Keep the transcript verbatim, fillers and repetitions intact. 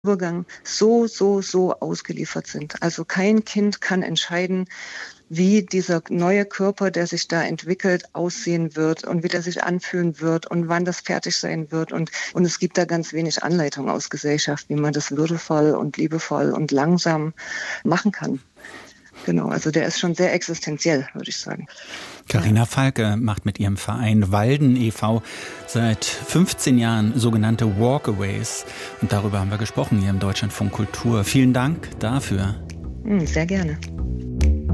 Übergang so, so, so ausgeliefert sind. Also kein Kind kann entscheiden, wie dieser neue Körper, der sich da entwickelt, aussehen wird und wie der sich anfühlen wird und wann das fertig sein wird. Und, und es gibt da ganz wenig Anleitung aus Gesellschaft, wie man das würdevoll und liebevoll und langsam machen kann. Genau, also der ist schon sehr existenziell, würde ich sagen. Carina Falke macht mit ihrem Verein Walden e V seit fünfzehn Jahren sogenannte Walkaways. Und darüber haben wir gesprochen hier im Deutschlandfunk Kultur. Vielen Dank dafür. Sehr gerne.